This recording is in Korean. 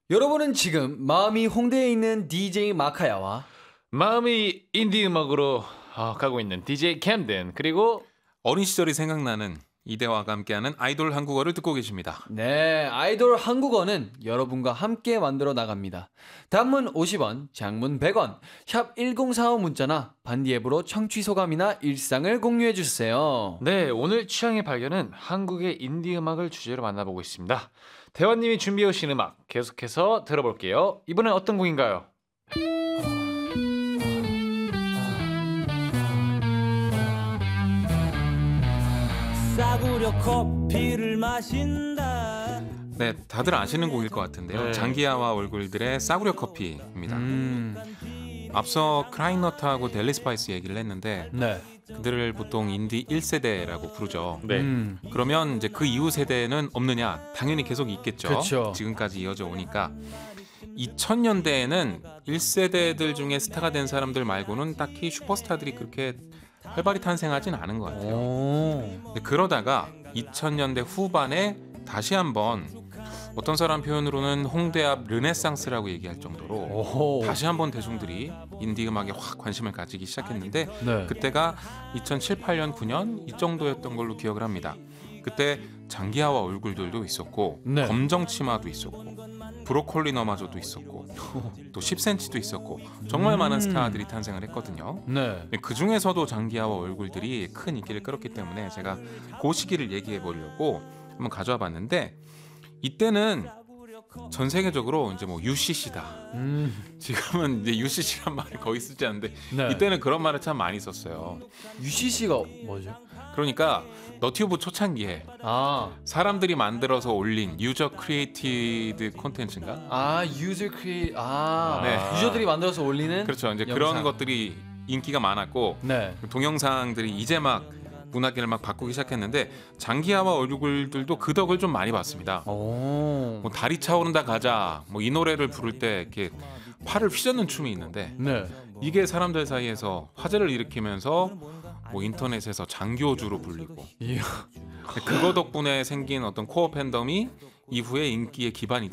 여러분은 지금 마음이 홍대에 있는 DJ 마카야와 마음이 인디 음악으로 가고 있는 DJ 캠든, 그리고 어린 시절이 생각나는 이대화가 함께하는 아이돌 한국어를 듣고 계십니다. 네, 아이돌 한국어는 여러분과 함께 만들어 나갑니다. 단문 50원, 장문 100원, 샵 1045 문자나 반디 앱으로 청취 소감이나 일상을 공유해 주세요. 네, 오늘 취향의 발견은 한국의 인디 음악을 주제로 만나보고 있습니다. 대화님이 준비해 오신 음악 계속해서 들어볼게요. 이번엔 어떤 곡인가요? 싸구려 커피를 마신다. 네, 다들 아시는 곡일 것 같은데요. 네. 장기하와 얼굴들의 싸구려 커피입니다. 앞서 크라잉너트하고 델리 스파이스 얘기를 했는데 네. 그들을 보통 인디 1세대라고 부르죠. 네. 그러면 이제 그 이후 세대는 없느냐? 당연히 계속 있겠죠. 그쵸. 지금까지 이어져 오니까 2000년대에는 1세대들 중에 스타가 된 사람들 말고는 딱히 슈퍼스타들이 그렇게 활발히 탄생하진 않은 것 같아요. 오. 근데 그러다가 2000년대 후반에 다시 한번 어떤 사람 표현으로는 홍대 앞 르네상스라고 얘기할 정도로 오호. 다시 한번 대중들이 인디 음악에 확 관심을 가지기 시작했는데 네. 그때가 2007, 8년, 9년 이 정도였던 걸로 기억을 합니다. 그때 장기하와 얼굴들도 있었고 네. 검정 치마도 있었고 브로콜리 너마저도 있었고 또 10cm도 있었고 정말 많은 스타들이 탄생을 했거든요. 네. 그 중에서도 장기하와 얼굴들이 큰 인기를 끌었기 때문에 제가 그 시기를 얘기해 보려고 한번 가져와 봤는데 이때는 전 세계적으로 이제 뭐 UCC다. 지금은 이제 UCC란 말을 거의 쓰지 않는데 네. 이때는 그런 말을 참 많이 썼어요. UCC가 뭐죠? 그러니까 너튜브 초창기에 아, 사람들이 만들어서 올린 유저 크리에이티드 콘텐츠인가? 유저 크리 네. 유저들이 만들어서 올리는 그렇죠. 이제 영상. 그런 것들이 인기가 많았고 네. 동영상들이 이제 막 문화계를 막 바꾸기 시작했는데 장기하와 얼굴들도 그 덕을 좀 많이 봤습니다. 오. 뭐 다리 차오른다 가자 뭐 이 노래를 부를 때 이렇게 팔을 휘젓는 춤이 있는데 네. 이게 사람들 사이에서 화제를 일으키면서 뭐 인터넷에서 장교주로 불리고 이야. 그거 덕분에 생긴 어떤 코어 팬덤이 이후에 인기의 기반이